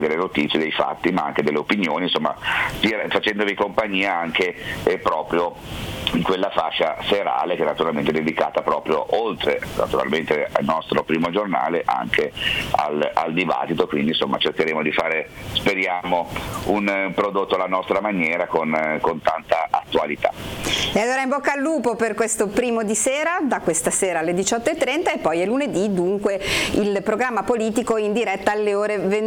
delle notizie, dei fatti, ma anche delle opinioni, insomma facendovi compagnia anche proprio in quella fascia serale che è naturalmente dedicata proprio, oltre naturalmente al nostro primo giornale, anche al dibattito, quindi insomma cercheremo di fare, speriamo, un prodotto alla nostra maniera con tanta attualità. E allora in bocca al lupo per questo primo di sera, da questa sera alle 18:30, e poi è lunedì dunque il programma politico in diretta alle ore 21.